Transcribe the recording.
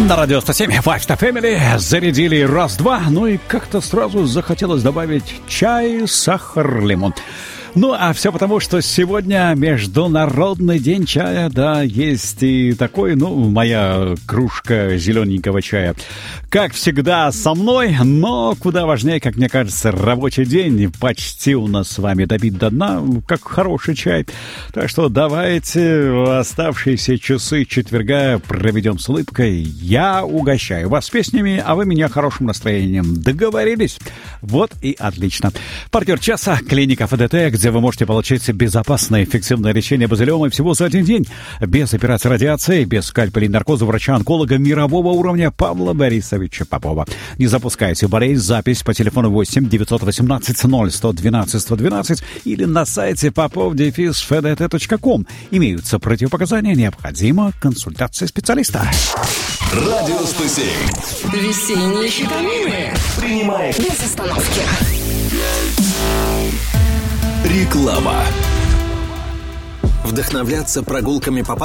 На радио 107 Five Star Family зарядили раз-два, ну и как-то сразу захотелось добавить чай, сахар, лимон. Ну, а все потому, что сегодня Международный день чая, да, есть и такой, моя кружка зелененького чая. Как всегда, со мной, но куда важнее, как мне кажется, рабочий день почти у нас с вами добит до дна, как хороший чай. Так что давайте оставшиеся часы четверга проведем с улыбкой. Я угощаю вас песнями, а вы меня хорошим настроением. Договорились? Вот и отлично. Партнер часа — клиника ФДТ, где вы можете получить безопасное, эффективное лечение базилиома всего за один день. Без операции радиации, без скальпелей и наркоза врача-онколога мирового уровня Павла Борисовича Попова. Не запускайте болезнь. Запись по телефону 8 918 0112 112 или на сайте popov-fdt.com. Имеются противопоказания, необходима консультация специалиста. Радио 107. Весенние витамины. Принимай Без остановки. реклама. Вдохновляться прогулками по